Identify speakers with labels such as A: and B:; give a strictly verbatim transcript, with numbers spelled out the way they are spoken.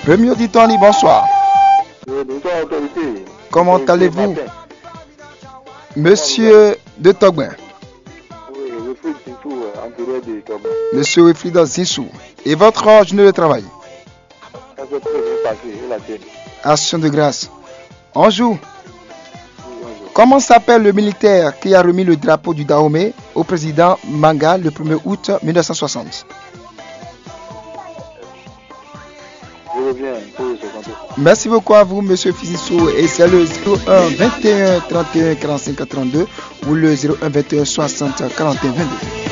A: Premier auditeur, bonsoir.
B: Euh, bonsoir, autorité.
A: Comment
B: Autorité
A: allez-vous,
B: matin.
A: Monsieur de Togben?
B: Oui, je suis Tintou, euh, entouré de Togo.
A: Monsieur Wilfried Zinsou. Et votre journée de travail?
B: Ça s'est très bien passé, et la tienne?
A: Action de grâce. On joue.
B: Oui, bonjour.
A: Comment s'appelle le militaire qui a remis le drapeau du Dahomey au président Manga le premier août mille neuf cent soixante?
B: Je reviens pour le second.
A: Merci beaucoup à vous, Monsieur Fizissou. Et c'est le zéro un vingt et un trente et un quarante-cinq trente-deux ou le zéro un vingt et un soixante quarante et un vingt-deux.